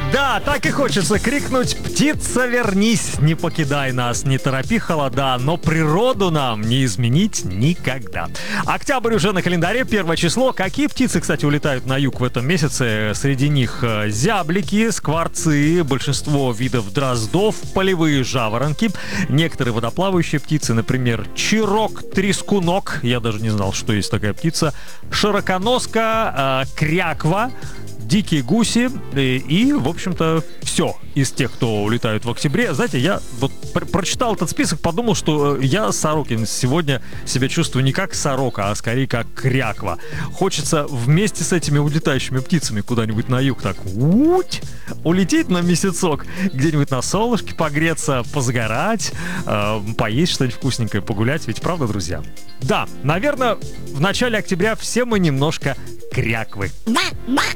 Да, так и хочется крикнуть: птица, вернись, не покидай нас, не торопи холода, но природу нам не изменить никогда. Октябрь уже на календаре, 1 число. Какие птицы, кстати, улетают на юг в этом месяце? Среди них зяблики, скворцы, большинство видов дроздов, полевые жаворонки, некоторые водоплавающие птицы, например, чирок, трескунок, я даже не знал, что есть такая птица, широконоска, кряква, дикие гуси и, в общем-то, все из тех, кто улетают в октябре. Знаете, я вот прочитал этот список, подумал, что я, Сорокин, сегодня себя чувствую не как сорока, а скорее как кряква. Хочется вместе с этими улетающими птицами куда-нибудь на юг так улететь на месяцок, где-нибудь на солнышке погреться, позагорать, поесть что-нибудь вкусненькое, погулять. Ведь правда, друзья? Да, наверное, в начале октября все мы немножко кряквы.